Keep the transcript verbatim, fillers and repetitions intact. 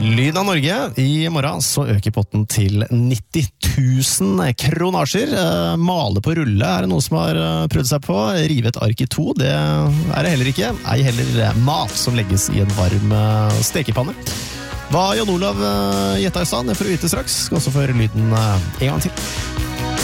Lyden av Norge. I morgen så øker potten til nitti tusen kronasjer. Male på rulle er det noe som har prøvd seg på. Rive et ark i to, det er det heller ikke. Ei heller mat som legges i en varm stekepanne. Hva Jan Olav gjetta i stad, det får du vite straks. Skal også få høre lyden en gang til.